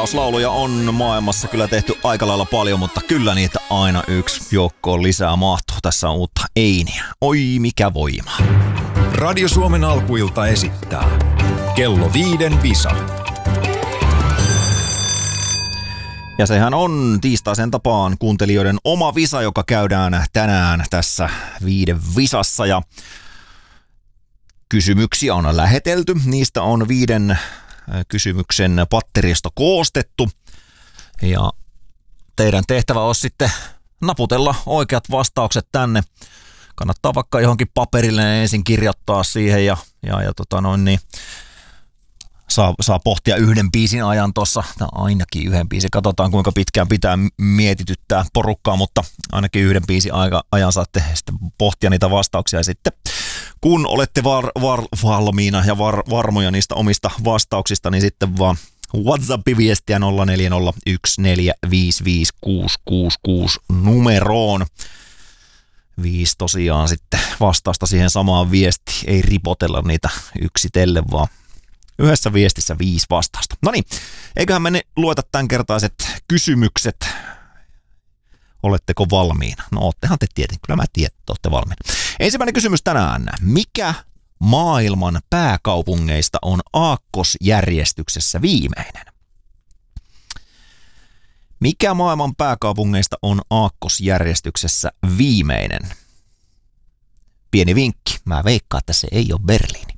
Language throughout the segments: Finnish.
Rakkauslauluja on maailmassa kyllä tehty aika lailla paljon, mutta kyllä niitä aina yksi joukkoon lisää mahtuu. Tässä on uutta Einiä. Oi mikä voima. Radio Suomen alkuilta esittää Kello 5 visa. Ja sehän on tiistaisen tapaan kuuntelijoiden oma visa, joka käydään tänään tässä 5 visassa. Ja kysymyksiä on lähetelty. Niistä on 5 kysymyksen patteristo koostettu. Ja teidän tehtävä on sitten naputella oikeat vastaukset tänne. Kannattaa vaikka johonkin paperille ensin kirjoittaa siihen ja saa pohtia yhden biisin ajan tuossa, ainakin yhden biisin. Katsotaan kuinka pitkään pitää mietityttää porukkaa, mutta ainakin yhden biisin ajan saatte sitten pohtia niitä vastauksia. Ja sitten kun olette valmiina ja varmoja niistä omista vastauksista, niin sitten vaan WhatsApp-viestiä 0401455666 numeroon. 5 tosiaan sitten vastausta siihen samaan viestiin. Ei ripotella niitä yksitellen, vaan yhdessä viestissä 5 vastausta. No niin, eiköhän me lueta tämänkertaiset kysymykset. Oletteko valmiina? No oottehan te tietenkin, kyllä mä tiedän, että olette valmiina. Ensimmäinen kysymys tänään. Mikä maailman pääkaupungeista on aakkosjärjestyksessä viimeinen? Mikä maailman pääkaupungeista on aakkosjärjestyksessä viimeinen? Pieni vinkki, mä veikkaan, että se ei ole Berliini.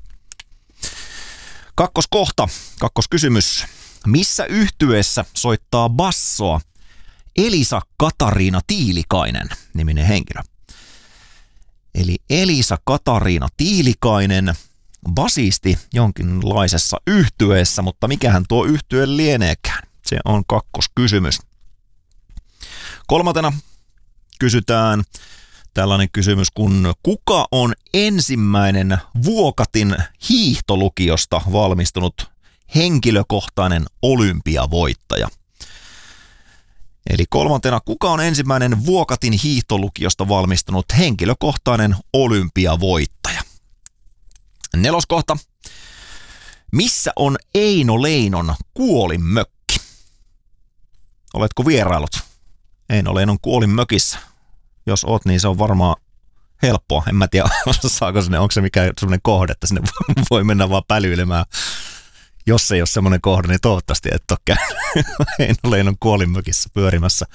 Kakkoskysymys. Missä yhtyeessä soittaa bassoa Elisa Katariina Tiilikainen niminen henkilö? Eli Elisa Katariina Tiilikainen, basisti jonkinlaisessa yhtyeessä, mutta mikähän tuo yhtye lieneekään? Se on kakkoskysymys. 3. kysytään tällainen kysymys, kun kuka on ensimmäinen Vuokatin hiihtolukiosta valmistunut henkilökohtainen olympiavoittaja? Eli 3. kuka on ensimmäinen Vuokatin hiihtolukiosta valmistunut henkilökohtainen olympiavoittaja? 4. missä on Eino Leinon kuolinmökki? Oletko vierailut Eino Leinon kuolinmökissä? Jos oot, niin se on varmaan helppoa. En mä tiedä, saako sinne, onko se mikään semmoinen kohde, että sinne voi mennä vaan pälyilemään. Jos ei ole semmoinen kohde, niin toivottavasti et ole käynyt Eino Leinon kuolinmökissä pyörimässä.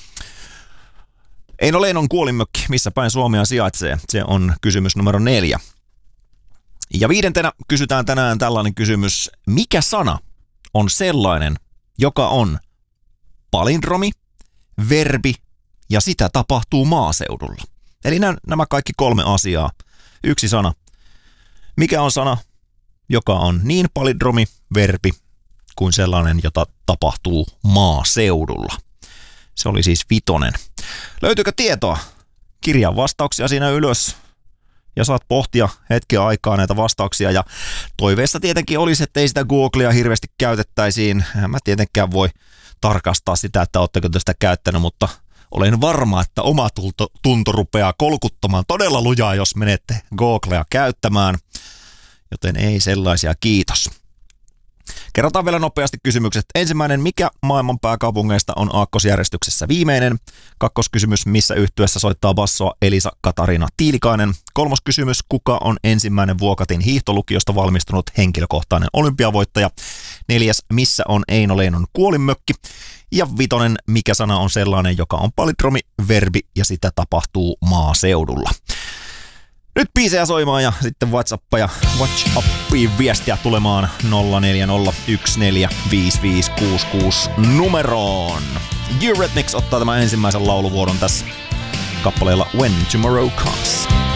Eino Leinon kuolinmökki, missä päin Suomea sijaitsee? Se on kysymys numero 4. Ja 5. kysytään tänään tällainen kysymys. Mikä sana on sellainen, joka on palindromi, verbi ja sitä tapahtuu maaseudulla? Eli nämä kaikki 3 asiaa. Yksi sana. Mikä on sana, joka on niin palindromi, verbi kuin sellainen, jota tapahtuu maaseudulla? Se oli siis 5. Löytyykö tietoa? Kirjaa vastauksia siinä ylös ja saat pohtia hetken aikaa näitä vastauksia. Ja toiveessa tietenkin olisi, että ei sitä Googlea hirveästi käytettäisiin. Mä tietenkään voi tarkastaa sitä, että ootteko te sitä käyttänyt, mutta olen varma, että oma tunto rupeaa kolkuttamaan todella lujaa, jos menette Googlea käyttämään. Joten ei sellaisia, kiitos. Kerrotaan vielä nopeasti kysymykset. Ensimmäinen, mikä maailman pääkaupungeista on aakkosjärjestyksessä viimeinen? 2. kysymys, missä yhtyeessä soittaa bassoa Elisa Katariina Tiilikainen? 3. kysymys, kuka on ensimmäinen Vuokatin hiihtolukiosta valmistunut henkilökohtainen olympiavoittaja? 4. missä on Eino Leinon kuolinmökki? Ja 5. mikä sana on sellainen, joka on palindromi, verbi ja sitä tapahtuu maaseudulla? Nyt biisejä soimaan ja sitten WhatsAppia viestiä tulemaan 0401455666 numeroon. Eurythmics ottaa tämän ensimmäisen lauluvuodon tässä kappaleella When Tomorrow Comes.